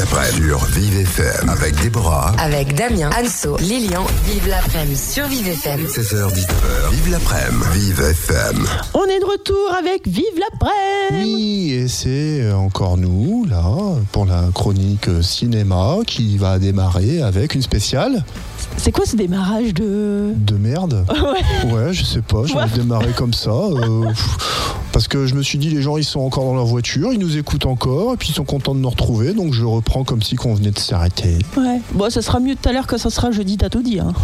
l'après-midi sur Vive FM avec Déborah, avec Damien, Anso, Lilian. Vive l'après-midi sur Vive FM. 16h-19h. Vive l'après-midi, Vive FM. On est de retour avec Vive l'après-midi. Oui, et c'est encore nous, là, pour la chronique cinéma qui va démarrer avec une spéciale. C'est quoi ce démarrage de merde? Ouais, je sais pas, j'ai envie de démarrer comme ça. Parce que je me suis dit, les gens, ils sont encore dans leur voiture, ils nous écoutent encore, et puis ils sont contents de nous retrouver, donc je reprends comme si on venait de s'arrêter. Ouais, bon, ça sera mieux tout à l'heure que ça sera jeudi, t'as tout dit. Hein.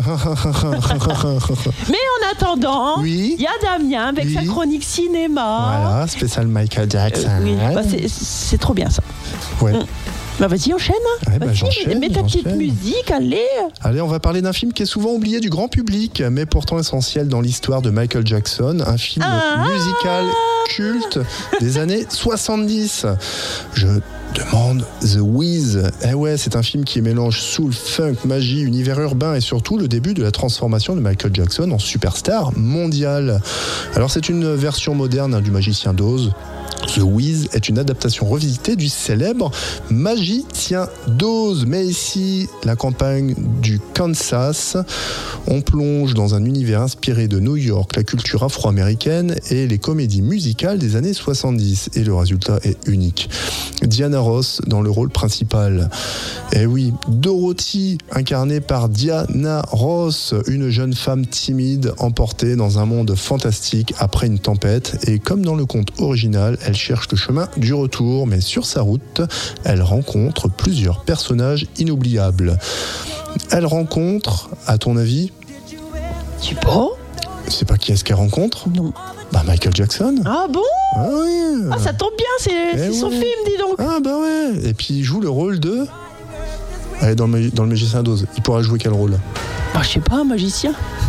Mais en attendant, il y a Damien avec sa chronique cinéma. Voilà, spécial Michael Jackson. Oui, bah c'est trop bien ça. Ouais. Bah vas-y, enchaîne. Ouais, bah, j'enchaîne. Mets ta petite musique, allez. Allez, on va parler d'un film qui est souvent oublié du grand public, mais pourtant essentiel dans l'histoire de Michael Jackson, un film musical culte des années 70. Je demande The Wiz. Eh ouais, c'est un film qui mélange soul, funk, magie, univers urbain et surtout le début de la transformation de Michael Jackson en superstar mondial. Alors c'est une version moderne du Magicien d'Oz. The Wiz est une adaptation revisitée du célèbre Magicien d'Oz. Mais ici, la campagne du Kansas, on plonge dans un univers inspiré de New York, la culture afro-américaine et les comédies musicales des années 70. Et le résultat est unique. Diana Ross dans le rôle principal. Et oui, Dorothy, incarnée par Diana Ross, une jeune femme timide emportée dans un monde fantastique après une tempête. Et comme dans le conte original, elle cherche le chemin du retour, mais sur sa route, elle rencontre plusieurs personnages inoubliables. Elle rencontre, à ton avis? Tu peux? C'est pas qui est-ce qu'elle rencontre? Non. Bah Michael Jackson. Ah bon? Ah oui. Ah ça tombe bien, c'est son film, dis donc. Ah bah ouais. Et puis il joue le rôle de... Allez, dans le Magicien d'Oz, il pourra jouer quel rôle? Bah je sais pas, un magicien.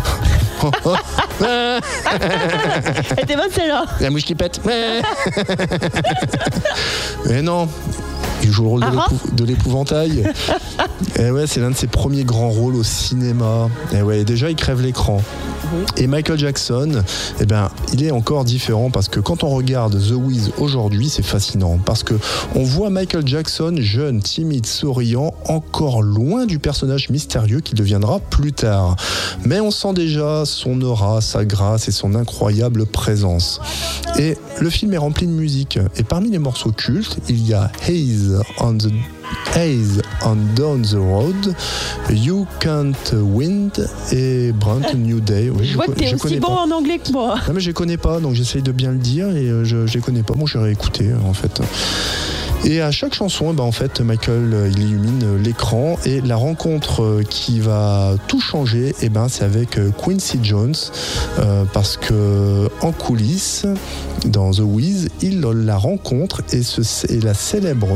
Elle était bonne celle-là. La mouche qui pète. Mais non, il joue le rôle de l'épouvantail. Et ouais, c'est l'un de ses premiers grands rôles au cinéma. Et ouais, déjà il crève l'écran. Et Michael Jackson, eh ben, il est encore différent parce que quand on regarde The Wiz aujourd'hui, c'est fascinant parce que on voit Michael Jackson jeune, timide, souriant, encore loin du personnage mystérieux qu'il deviendra plus tard. Mais on sent déjà son aura, sa grâce et son incroyable présence. Et le film est rempli de musique. Et parmi les morceaux cultes, il y a Haze on Down the Road, You Can't Win et Brand New Day. Oui, je vois que t'es aussi bon en anglais que moi. Non mais je les connais pas, donc j'essaye de bien le dire et je les connais pas. Bon, j'ai réécouté en fait. Et à chaque chanson, en fait, Michael il illumine l'écran et la rencontre qui va tout changer, c'est avec Quincy Jones parce que en coulisses, dans The Wiz, il la rencontre et le célèbre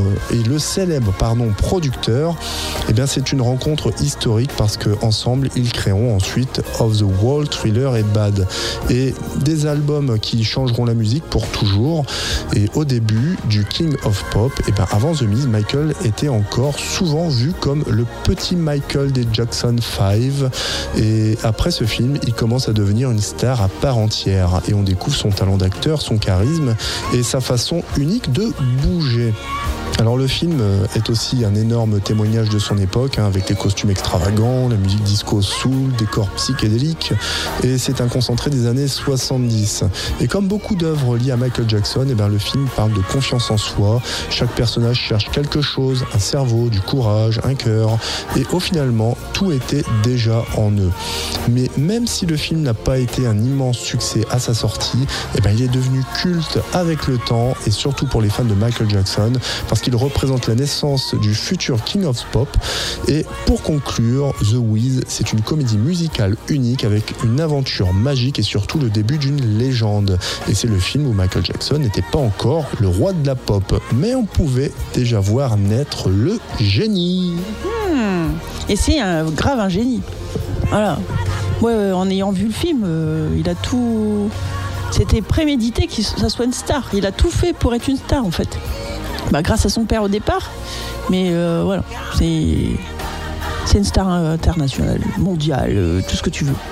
producteur. C'est une rencontre historique parce que ensemble ils créeront ensuite Of the Wall, Thriller et Bad et des albums qui changeront la musique pour toujours. Et au début du King of Pop, avant The Wiz, Michael était encore souvent vu comme le petit Michael des Jackson 5 et après ce film, il commence à devenir une star à part entière et on découvre son talent d'acteur, son charisme et sa façon unique de bouger. Alors le film est aussi un énorme témoignage de son époque, avec les costumes extravagants, la musique disco soul, décors psychédéliques, et c'est un concentré des années 70. Et comme beaucoup d'œuvres liées à Michael Jackson, le film parle de confiance en soi. Chaque personnage cherche quelque chose, un cerveau, du courage, un cœur, et finalement, tout était déjà en eux. Mais même si le film n'a pas été un immense succès à sa sortie, il est devenu culte avec le temps, et surtout pour les fans de Michael Jackson, parce qu'il représente la naissance du futur King of Pop. Et pour conclure, The Wiz, c'est une comédie musicale unique avec une aventure magique et surtout le début d'une légende. Et c'est le film où Michael Jackson n'était pas encore le roi de la pop, mais on pouvait déjà voir naître le génie. Et c'est grave un génie. Voilà. Ouais, en ayant vu le film, il a tout... C'était prémédité que ça soit une star. Il a tout fait pour être une star en fait. Grâce à son père au départ, mais voilà, c'est une star internationale, mondiale, tout ce que tu veux.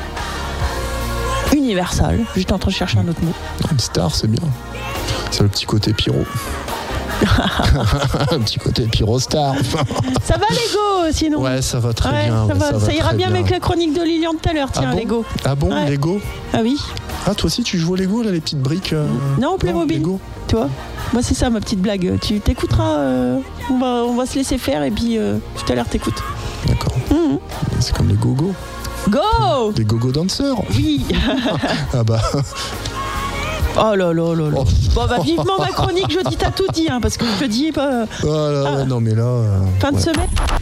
Universal, j'étais en train de chercher un autre mot. Une star, c'est bien. C'est le petit côté pyro. Un petit côté Pyrostar. Ça va Lego sinon? Ouais, ça va très bien. Ça ira très bien avec la chronique de Lilian tout à l'heure, tiens, bon Lego. Ah bon, Ouais. Lego? Ah oui. Ah, toi aussi, tu joues au Lego, là, les petites briques Non, au Playmobil. Lego. Tu vois, moi c'est ça ma petite blague. Tu t'écouteras, on va se laisser faire et puis tout à l'heure t'écoutes. D'accord. C'est comme les gogo. Go! Les gogo danseurs. Oui. Ah bah. Oh là là là là. Oh. Bon bah vivement ma chronique jeudi, t'as tout dit, hein, parce que jeudi, Oh là, ouais, non mais là. fin de ouais. semaine.